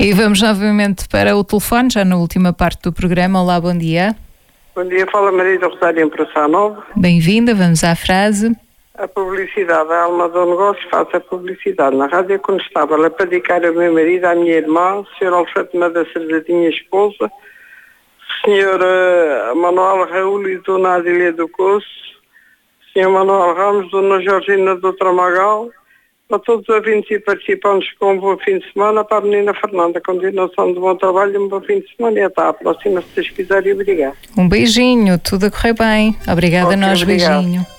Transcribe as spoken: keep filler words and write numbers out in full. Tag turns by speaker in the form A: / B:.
A: E vamos novamente para o telefone, já na última parte do programa. Olá, bom dia.
B: Bom dia, fala Maria do Rosário em Praça Nova.
A: Bem-vinda, vamos à frase.
B: A publicidade, a alma do negócio, faz a publicidade. Na rádio, quando estava a dedicar ao meu marido, à minha irmã, o senhor Alfredo Mada Sardinha, esposa, o senhor uh, Manuel Raul e Dona Adília do Coço, o senhor Manuel Ramos, Dona Georgina do Tramagal, para todos os ouvintes e participantes com um bom fim de semana, para a menina Fernanda, continuação de bom trabalho, um bom fim de semana e até à próxima, se vocês quiserem. Obrigado.
A: Um beijinho, tudo a correr bem. Obrigada
B: okay,
A: a nós,
B: obrigado.
A: Beijinho.